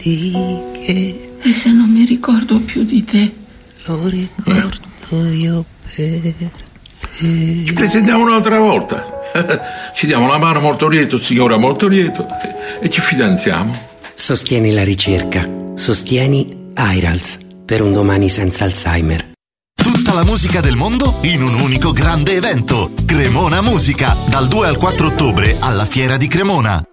di che. E se non mi ricordo più di te? Lo ricordo io per te. Ci presentiamo un'altra volta. Ci diamo la mano molto lieto, signora molto lieto, e ci fidanziamo. Sostieni la ricerca. Sostieni AIRALS per un domani senza Alzheimer. Tutta la musica del mondo in un unico grande evento. Cremona Musica, dal 2 al 4 ottobre alla Fiera di Cremona.